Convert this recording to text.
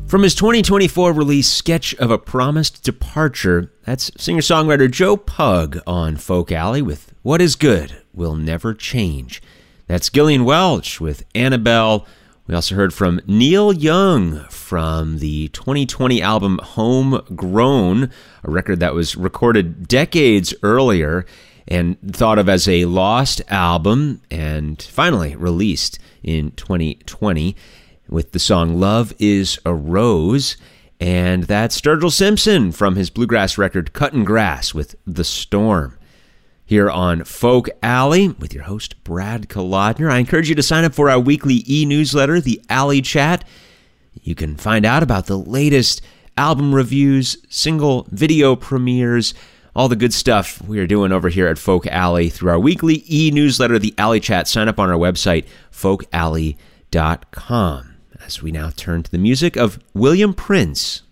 From his 2024 release, Sketch of a Promised Departure, that's singer-songwriter Joe Pug on Folk Alley with What Is Good Will Never Change. That's Gillian Welch with Annabelle. We also heard from Neil Young from the 2020 album Homegrown, a record that was recorded decades earlier and thought of as a lost album and finally released in 2020. With the song Love is a Rose. And that's Sturgill Simpson from his bluegrass record Cuttin' Grass with The Storm. Here on Folk Alley with your host Brad Kolodner. I encourage you to sign up for our weekly e-newsletter, The Alley Chat. You can find out about the latest album reviews, single video premieres, all the good stuff we are doing over here at Folk Alley through our weekly e-newsletter, The Alley Chat. Sign up on our website, folkalley.com. As we now turn to the music of William Prince.